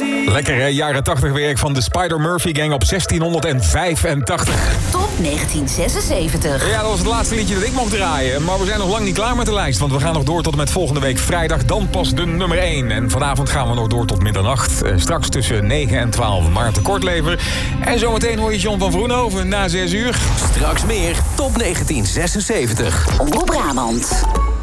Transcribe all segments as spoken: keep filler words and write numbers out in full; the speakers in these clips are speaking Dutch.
Lekker hè, jaren tachtig werk van de Spider Murphy Gang op zestienhonderdvijfentachtig. Top negentien zesenzeventig. Ja, dat was het laatste liedje dat ik mocht draaien. Maar we zijn nog lang niet klaar met de lijst, want we gaan nog door tot en met volgende week vrijdag. Dan pas de nummer één. En vanavond gaan we nog door tot middernacht. Eh, straks tussen negen en twaalf Maarten Kortlever. En zometeen hoor je John van Vroenhoven na zes uur. Straks meer Top negentien zesenzeventig. Omroep Brabant.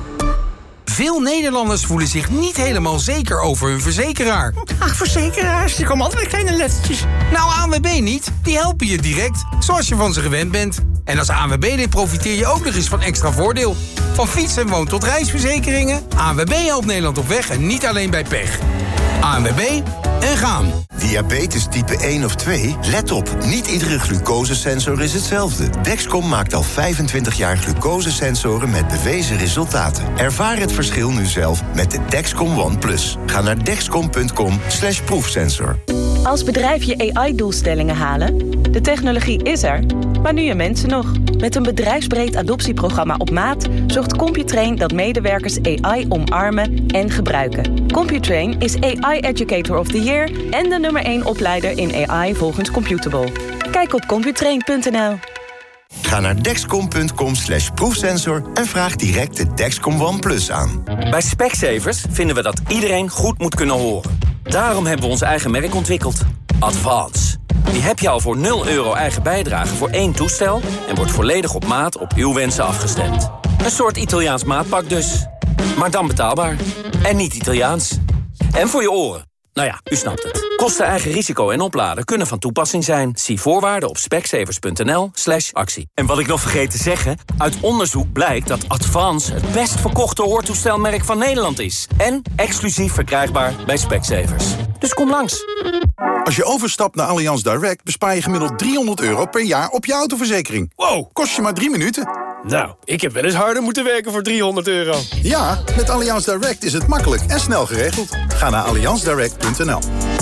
Veel Nederlanders voelen zich niet helemaal zeker over hun verzekeraar. Ach, verzekeraars, die komen altijd met kleine lettertjes. Nou, A N W B niet. Die helpen je direct, zoals je van ze gewend bent. En als A N W B-lid profiteer je ook nog eens van extra voordeel. Van fiets- en woon- tot reisverzekeringen. A N W B helpt Nederland op weg en niet alleen bij pech. A N W B en gaan. Diabetes type één of twee? Let op, niet iedere glucosesensor is hetzelfde. Dexcom maakt al vijfentwintig jaar glucosesensoren met bewezen resultaten. Ervaar het verschil nu zelf met de Dexcom One Plus. Ga naar dexcom punt com slash proefsensor. Als bedrijf je A I-doelstellingen halen, de technologie is er, maar nu je mensen nog. Met een bedrijfsbreed adoptieprogramma op maat zorgt Computrain dat medewerkers A I omarmen en gebruiken. Computrain is A I Educator of the Year en de nummer één opleider in A I volgens Computable. Kijk op computrain punt n l. Ga naar dexcom punt com slash proefsensor en vraag direct de Dexcom One Plus aan. Bij Specsavers vinden we dat iedereen goed moet kunnen horen. Daarom hebben we ons eigen merk ontwikkeld. Advance. Die heb je al voor nul euro eigen bijdrage voor één toestel en wordt volledig op maat op uw wensen afgestemd. Een soort Italiaans maatpak dus. Maar dan betaalbaar. En niet Italiaans. En voor je oren. Nou ja, u snapt het. Kosten, eigen risico en opladen kunnen van toepassing zijn. Zie voorwaarden op specsavers punt n l slash actie. En wat ik nog vergeet te zeggen, uit onderzoek blijkt dat Advance het best verkochte hoortoestelmerk van Nederland is. En exclusief verkrijgbaar bij Specsavers. Dus kom langs. Als je overstapt naar Allianz Direct bespaar je gemiddeld driehonderd euro per jaar op je autoverzekering. Wow, kost je maar drie minuten. Nou, ik heb wel eens harder moeten werken voor driehonderd euro. Ja, met Allianz Direct is het makkelijk en snel geregeld. Ga naar allianz direct punt n l.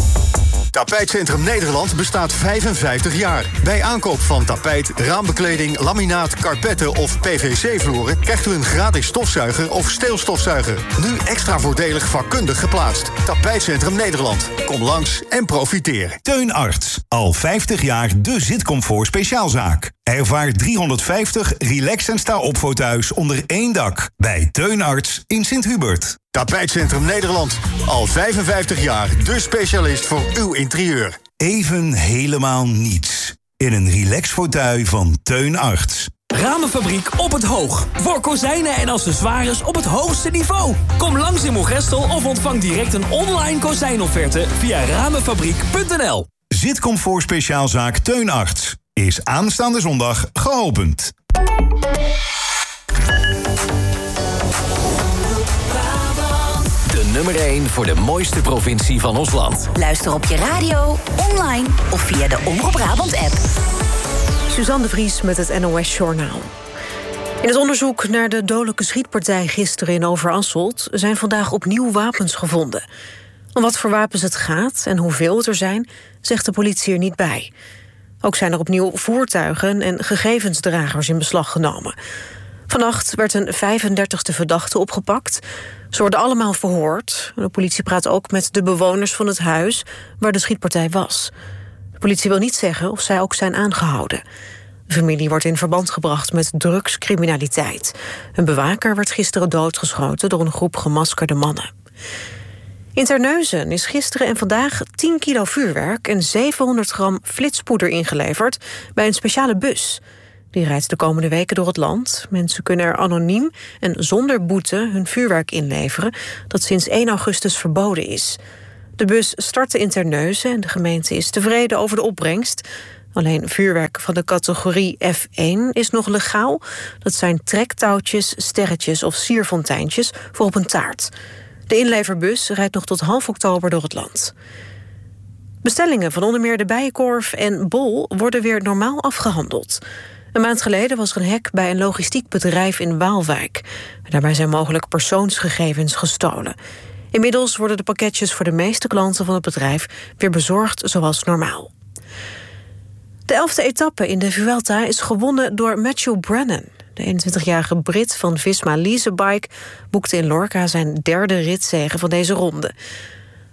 Tapijtcentrum Nederland bestaat vijfenvijftig jaar. Bij aankoop van tapijt, raambekleding, laminaat, karpetten of P V C-vloeren krijgt u een gratis stofzuiger of steelstofzuiger. Nu extra voordelig vakkundig geplaatst. Tapijtcentrum Nederland. Kom langs en profiteer. Teun Arts. Al vijftig jaar de zitcomfort speciaalzaak. Ervaar driehonderdvijftig relax en sta-op fauteuils onder één dak. Bij Teun Arts in Sint-Hubert. Tapijtcentrum Nederland. Al vijfenvijftig jaar de specialist voor uw interieur. Even helemaal niets. In een relax fauteuil van Teun Arts. Ramenfabriek op het Hoog. Voor kozijnen en accessoires op het hoogste niveau. Kom langs in Moergestel of ontvang direct een online kozijnofferte via ramenfabriek punt n l. Zitcomfort speciaalzaak Teun Arts is aanstaande zondag geopend. De nummer één voor de mooiste provincie van ons land. Luister op je radio, online of via de Omroep Brabant-app. Suzanne de Vries met het N O S-journaal. In het onderzoek naar de dodelijke schietpartij gisteren in Overasselt zijn vandaag opnieuw wapens gevonden. Om wat voor wapens het gaat en hoeveel het er zijn, zegt de politie er niet bij. Ook zijn er opnieuw voertuigen en gegevensdragers in beslag genomen. Vannacht werd een vijfendertigste verdachte opgepakt. Ze worden allemaal verhoord. De politie praat ook met de bewoners van het huis waar de schietpartij was. De politie wil niet zeggen of zij ook zijn aangehouden. De familie wordt in verband gebracht met drugscriminaliteit. Een bewaker werd gisteren doodgeschoten door een groep gemaskerde mannen. In Terneuzen is gisteren en vandaag tien kilo vuurwerk en zevenhonderd gram flitspoeder ingeleverd bij een speciale bus. Die rijdt de komende weken door het land. Mensen kunnen er anoniem en zonder boete hun vuurwerk inleveren dat sinds één augustus verboden is. De bus startte in Terneuzen en de gemeente is tevreden over de opbrengst. Alleen vuurwerk van de categorie F één is nog legaal. Dat zijn trektouwtjes, sterretjes of sierfonteintjes voor op een taart. De inleverbus rijdt nog tot half oktober door het land. Bestellingen van onder meer de Bijenkorf en Bol worden weer normaal afgehandeld. Een maand geleden was er een hack bij een logistiek bedrijf in Waalwijk. Daarbij zijn mogelijk persoonsgegevens gestolen. Inmiddels worden de pakketjes voor de meeste klanten van het bedrijf weer bezorgd zoals normaal. De elfde etappe in de Vuelta is gewonnen door Matthew Brennan. De eenentwintigjarige Brit van Visma Leasebike boekte in Lorca zijn derde ritzege van deze ronde.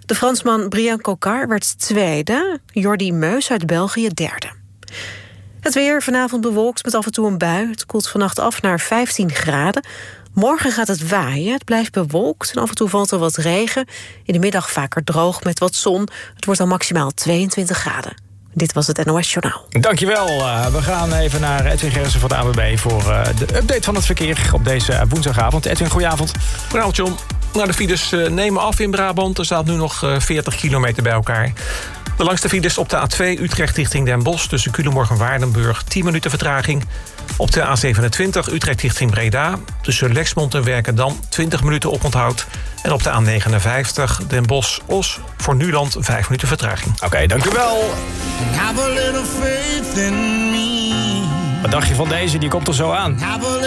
De Fransman Brian Cocard werd tweede. Jordi Meus uit België derde. Het weer vanavond bewolkt met af en toe een bui. Het koelt vannacht af naar vijftien graden. Morgen gaat het waaien. Het blijft bewolkt en af en toe valt er wat regen. In de middag vaker droog met wat zon. Het wordt dan maximaal tweeëntwintig graden. Dit was het N O S Journaal. Dankjewel. Uh, we gaan even naar Edwin Gerritsen van de A N W B... voor uh, de update van het verkeer op deze woensdagavond. Edwin, goedenavond. Goedenavond, John. Nou, de files uh, nemen af in Brabant. Er staat nu nog uh, veertig kilometer bij elkaar. De langste files op de A twee Utrecht richting Den Bosch... tussen Culemborg en Waardenburg, tien minuten vertraging. Op de A zevenentwintig Utrecht richting Breda... tussen Lexmond en Werkendam, twintig minuten oponthoud. En op de A negenenvijftig Den Bosch-Os voor Nuland, vijf minuten vertraging. Oké, okay, dank u wel. Wat dacht je van deze? Die komt er zo aan.